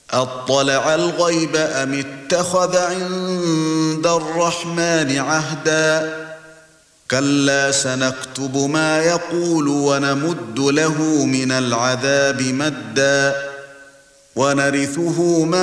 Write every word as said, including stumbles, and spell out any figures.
أطلع الغيب أم اتخذ عند الرحمن عهدا كلا سنكتب ما يقول ونمد له من العذاب مدا ونرثه ما